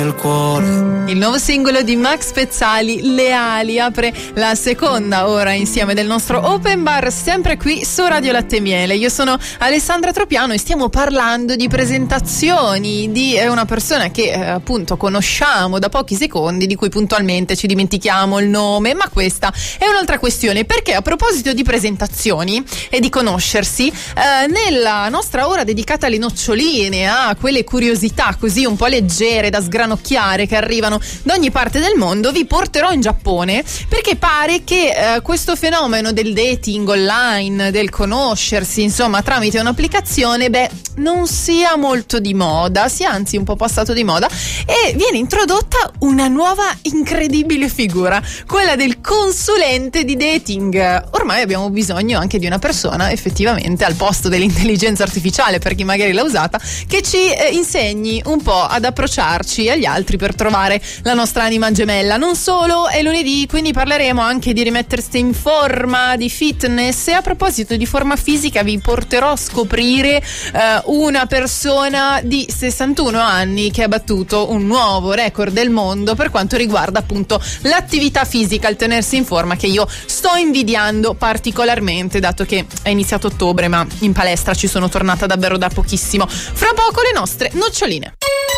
nel cuore. Il nuovo singolo di Max Pezzali, Le ali, apre la seconda ora insieme del nostro Open Bar, sempre qui su Radio Latte e Miele. Io sono Alessandra Tropiano e stiamo parlando di presentazioni di una persona che appunto conosciamo da pochi secondi, di cui puntualmente ci dimentichiamo il nome, ma questa è un'altra questione, perché a proposito di presentazioni e di conoscersi, nella nostra ora dedicata alle noccioline, a quelle curiosità così un po' leggere da sgranocchiare che arrivano da ogni parte del mondo, vi porterò in Giappone, perché pare che questo fenomeno del dating online, del conoscersi insomma tramite un'applicazione, non sia molto di moda, sia anzi un po' passato di moda, e viene introdotta una nuova incredibile figura, quella del consulente di dating. Ormai abbiamo bisogno anche di una persona effettivamente al posto dell'intelligenza artificiale, per chi magari l'ha usata, che ci insegni un po' ad approcciarci agli altri per trovare la nostra anima gemella. Non solo, è lunedì, quindi parleremo anche di rimettersi in forma, di fitness, e a proposito di forma fisica vi porterò a scoprire una persona di 61 anni che ha battuto un nuovo record del mondo per quanto riguarda appunto l'attività fisica, il tenersi in forma, che io sto invidiando particolarmente, dato che è iniziato ottobre ma in palestra ci sono tornata davvero da pochissimo. Fra poco le nostre noccioline.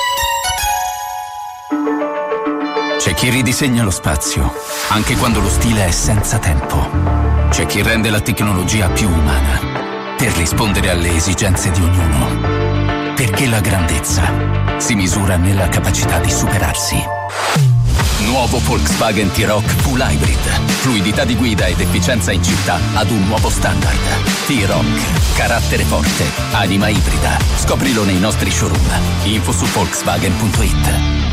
C'è chi ridisegna lo spazio, anche quando lo stile è senza tempo. C'è chi rende la tecnologia più umana, per rispondere alle esigenze di ognuno. Perché la grandezza si misura nella capacità di superarsi. Nuovo Volkswagen T-Roc Full Hybrid. Fluidità di guida ed efficienza in città ad un nuovo standard. T-Roc. Carattere forte. Anima ibrida. Scoprilo nei nostri showroom. Info su Volkswagen.it.